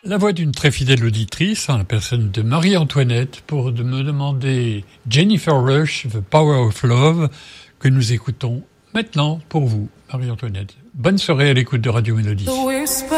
La voix d'une très fidèle auditrice, en la personne de Marie-Antoinette, pour me demander Jennifer Rush, The Power of Love, que nous écoutons maintenant pour vous, Marie-Antoinette. Bonne soirée à l'écoute de Radio Mélodie.